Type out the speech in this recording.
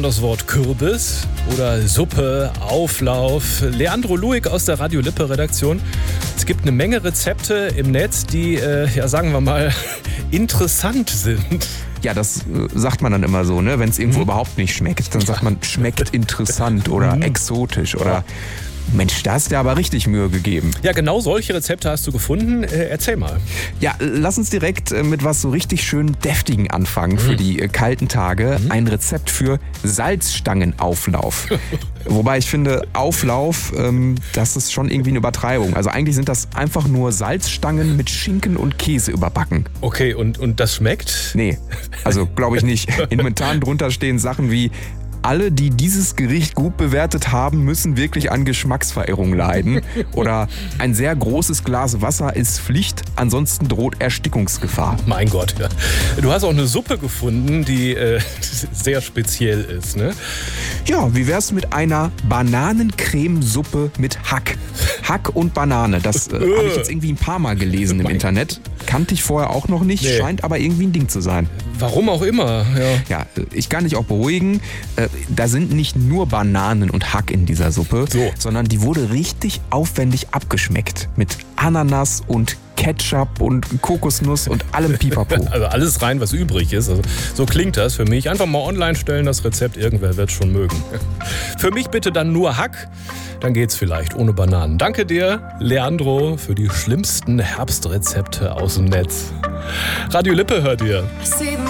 das Wort Kürbis oder Suppe, Auflauf? Leandro Luig aus der Radio Lippe Redaktion. Es gibt eine Menge Rezepte im Netz, die, sagen wir mal, interessant sind. Ja, das sagt man dann immer so, ne? Wenn es irgendwo überhaupt nicht schmeckt, dann sagt man, schmeckt interessant oder exotisch oder... Mensch, da hast du dir aber richtig Mühe gegeben. Ja, genau solche Rezepte hast du gefunden. Erzähl mal. Ja, lass uns direkt mit was so richtig schön Deftigen anfangen für die kalten Tage. Ein Rezept für Salzstangenauflauf. Wobei ich finde, Auflauf, das ist schon irgendwie eine Übertreibung. Also eigentlich sind das einfach nur Salzstangen mit Schinken und Käse überbacken. Okay, und das schmeckt? Nee, also glaube ich nicht. In Kommentaren drunter stehen Sachen wie: Alle, die dieses Gericht gut bewertet haben, müssen wirklich an Geschmacksverirrung leiden. Oder ein sehr großes Glas Wasser ist Pflicht, ansonsten droht Erstickungsgefahr. Mein Gott, ja. Du hast auch eine Suppe gefunden, die sehr speziell ist, ne? Ja, wie wär's mit einer Bananencremesuppe mit Hack? Hack und Banane, das habe ich jetzt irgendwie ein paar Mal gelesen im Internet. Kannte ich vorher auch noch nicht, scheint aber irgendwie ein Ding zu sein. Warum auch immer, ja. Ja, ich kann dich auch beruhigen, da sind nicht nur Bananen und Hack in dieser Suppe, sondern die wurde richtig aufwendig abgeschmeckt. Mit Ananas und Ketchup und Kokosnuss und allem Pipapo. Also alles rein, was übrig ist. Also so klingt das für mich. Einfach mal online stellen, das Rezept. Irgendwer wird es schon mögen. Für mich bitte dann nur Hack. Dann geht's vielleicht ohne Bananen. Danke dir, Leandro, für die schlimmsten Herbstrezepte aus dem Netz. Radio Lippe hört ihr.